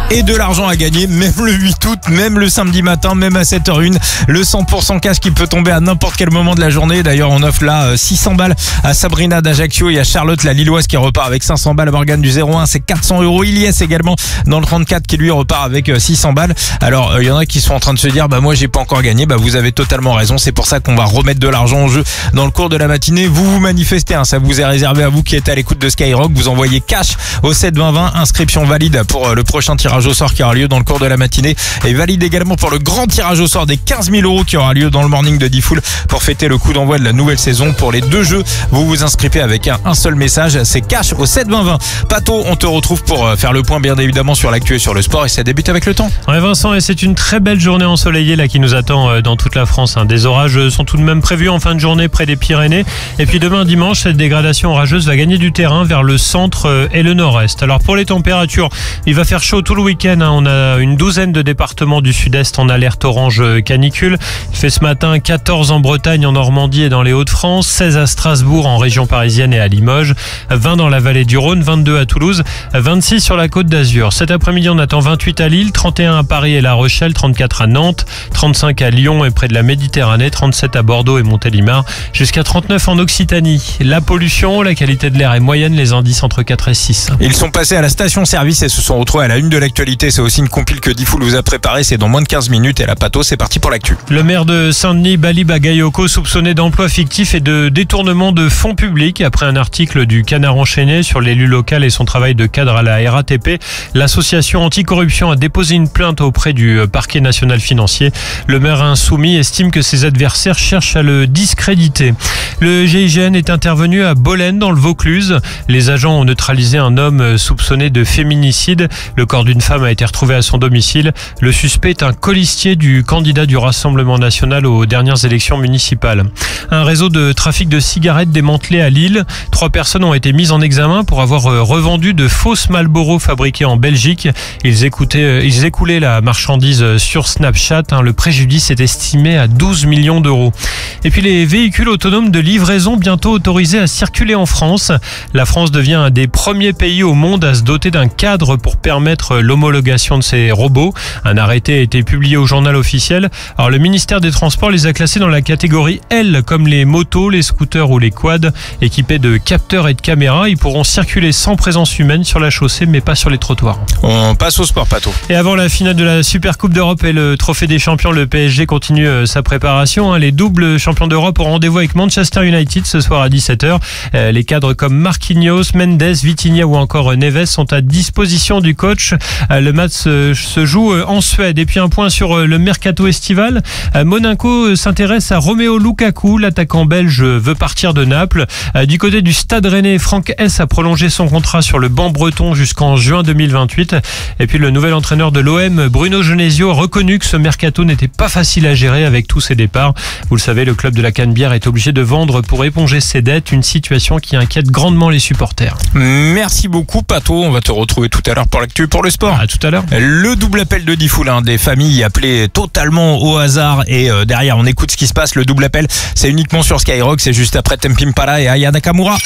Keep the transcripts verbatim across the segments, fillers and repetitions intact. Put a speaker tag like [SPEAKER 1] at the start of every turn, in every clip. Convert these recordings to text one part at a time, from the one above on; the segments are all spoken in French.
[SPEAKER 1] et de l'argent à gagner, même le huit août, même le samedi matin, même à sept heures zéro un. Le cent pour cent cash qui peut tomber à n'importe quel moment de la journée. D'ailleurs, on offre là six cents balles à Sabrina d'Ajaccio et à Charlotte, la Lilloise, qui repart avec cinq cents balles. À Morgane du zéro un, c'est quatre cents euros. Ilyes également dans le trente-quatre qui lui repart avec six cents balles. Alors, il euh, y en a qui sont en train de se dire, bah moi j'ai pas encore gagné. Bah vous avez totalement raison. C'est pour ça qu'on va remettre de l'argent en jeu dans le cours de la matinée. Vous vous manifestez, hein, ça vous est réservé à vous qui êtes à l'écoute de Skyrock. Vous envoyez cash au sept vingt vingt. Inscription valide pour le prochain tirage au sort qui aura lieu dans le cours de la matinée, et valide également pour le grand tirage au sort des quinze mille euros qui aura lieu dans le morning de Diffoul pour fêter le coup d'envoi de la nouvelle saison. Pour les deux jeux, vous vous inscrivez avec un, un seul message, c'est cash au sept vingt vingt. Pato, on te retrouve pour faire le point bien évidemment sur l'actu et sur le sport, et ça débute avec le temps.
[SPEAKER 2] Ouais Vincent, et c'est une très belle journée ensoleillée là qui nous attend dans toute la France. Des orages sont tout de même prévus en fin de journée près des Pyrénées, et puis demain dimanche, cette dégradation orageuse va gagner du terrain vers le centre et le nord-est. Alors pour les températures, il va faire chaud tout le week-end, hein. On a une douzaine de départements du sud-est en alerte orange canicule. Il fait ce matin quatorze en Bretagne, en Normandie et dans les Hauts-de-France, seize à Strasbourg, en région parisienne et à Limoges, vingt dans la vallée du Rhône, vingt-deux à Toulouse, vingt-six sur la Côte d'Azur. Cet après-midi, on attend vingt-huit à Lille, trente et un à Paris et La Rochelle, trente-quatre à Nantes, trente-cinq à Lyon et près de la Méditerranée, trente-sept à Bordeaux et Montélimar, jusqu'à trente-neuf en Occitanie. La pollution, la qualité de l'air est moyenne, les indices entre quatre et six.
[SPEAKER 1] Ils sont passés à la station-service et se sont retrouvés à la une de l'actualité. C'est aussi une compile que Diffoul vous a préparée. C'est dans moins de quinze minutes. Et la Pato, c'est parti pour l'actu.
[SPEAKER 2] Le maire de Saint-Denis, Bali Bagayoko, soupçonné d'emploi fictif et de détournement de fonds publics. Après un article du Canard enchaîné sur l'élu local et son travail de cadre à la R A T P, l'association anticorruption a déposé une plainte auprès du parquet national financier. Le maire insoumis estime que ses adversaires cherchent à le discréditer. Le G I G N est intervenu à Bolène dans le Vaucluse. Les agents ont neutralisé un homme soupçonné de féminicide. Le corps d'une femme a été retrouvé à son domicile. Le suspect est un colistier du candidat du Rassemblement national aux dernières élections municipales. Un réseau de trafic de cigarettes démantelé à Lille. Trois personnes ont été mises en examen pour avoir revendu de fausses Marlboro fabriquées en Belgique. Ils, écoutaient, ils écoulaient la marchandise sur Snapchat. Le préjudice est estimé à douze millions d'euros. Et puis les véhicules autonomes de livraison bientôt autorisés à circuler en France. La France devient un des premiers pays au monde à se doter d'un cadre pour permettre l'homologation de ces robots. Un arrêté a été publié au journal officiel. Alors le ministère des Transports les a classés dans la catégorie L, comme les motos, les scooters ou les quads. Équipés de capteurs et de caméras, ils pourront circuler sans présence humaine sur la chaussée, mais pas sur les trottoirs.
[SPEAKER 1] On passe au sport, Pato.
[SPEAKER 2] Et avant la finale de la Super Coupe d'Europe et le Trophée des Champions, le P S G continue sa préparation. Les doubles champions d'Europe ont rendez-vous avec Manchester United ce soir à dix-sept heures. Les cadres comme Marquinhos, Mendes, Vitinha ou encore Neves sont à disposition du coach. Le match se joue en Suède. Et puis un point sur le mercato estival. Monaco s'intéresse à Romelu Lukaku. L'attaquant belge veut partir de Naples. Du côté du Stade Rennais, Franck Hess a prolongé son contrat sur le banc breton jusqu'en juin deux mille vingt-huit. Et puis le nouvel entraîneur de l'O M, Bruno Genesio, a reconnu que ce mercato n'était pas facile à gérer avec tous ses départs. Vous le savez, le club de la Canebière est obligé de vendre pour éponger ses dettes, une situation qui inquiète grandement les supporters.
[SPEAKER 1] Merci beaucoup, Pato. On va te retrouver tout à l'heure pour l'actu, pour le sport.
[SPEAKER 2] À tout à l'heure.
[SPEAKER 1] Le double appel de Diffoul, hein, des familles appelées totalement au hasard, et euh, derrière on écoute ce qui se passe. Le double appel, c'est uniquement sur Skyrock. C'est juste après Tame Impala et Aya Nakamura.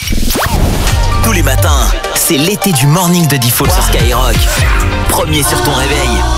[SPEAKER 3] Tous les matins, c'est l'été du morning de Diffoul sur Skyrock. Premier sur ton réveil.